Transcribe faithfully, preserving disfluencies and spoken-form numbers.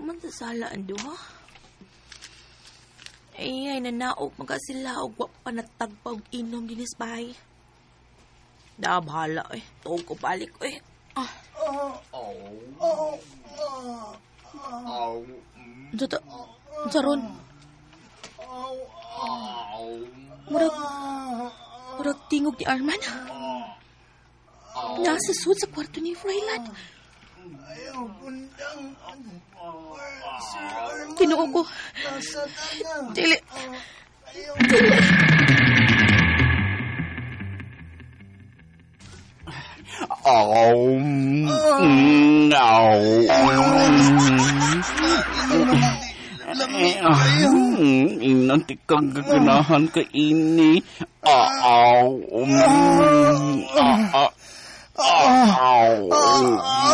man sa sala, ando, ha? Ay, ay, nanaog mga sila o wap pa natagpag inom dinis bahay. Da, bahala, eh. Tuog ko balik, eh. Ah. Ano ta? Ano sa ron? Murag, murag tingog ni Arman. Nasa suot sa kwarto ni Froylan. Tinuo ko. Dili. Dili. Oh, no. Nanti kang gaganahan ka ini. Oh, oh, oh, oh, oh.